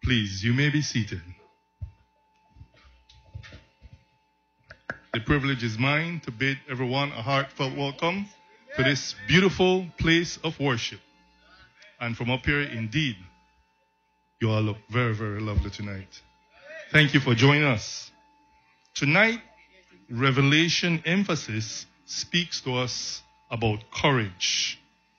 Please, you may be seated. The privilege is mine to bid everyone a heartfelt welcome to this beautiful place of worship. And from up here, indeed, you all look very, very lovely tonight. Thank you for joining us. Tonight, Revelation emphasis speaks to us about courage.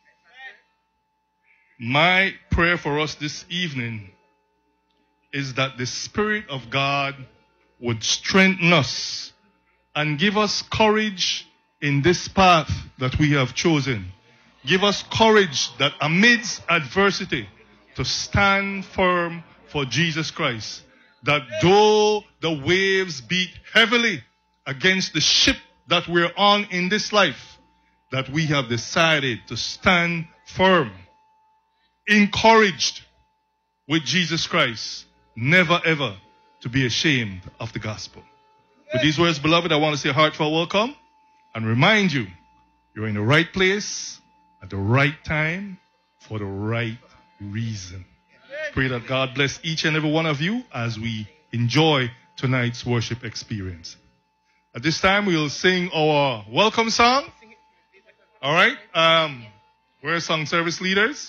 My prayer for us this evening is that the Spirit of God would strengthen us and give us courage in this path that we have chosen. Give us courage that amidst adversity to stand firm for Jesus Christ. That though the waves beat heavily against the ship that we're on in this life, that we have decided to stand firm, encouraged with Jesus Christ, never ever to be ashamed of the gospel. With these words, beloved, I want to say a heartfelt welcome and remind you, you're in the right place at the right time for the right reason. Pray that God bless each and every one of you as we enjoy tonight's worship experience. At this time, we'll sing our welcome song. All right. Where are song service leaders?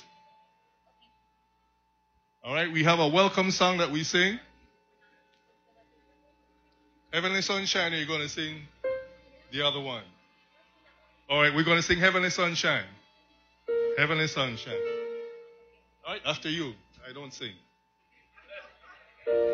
All right. We have a welcome song that we sing. Heavenly Sunshine, are you going to sing the other one? All right. We're going to sing Heavenly Sunshine. Heavenly Sunshine. All right. After you. I don't sing.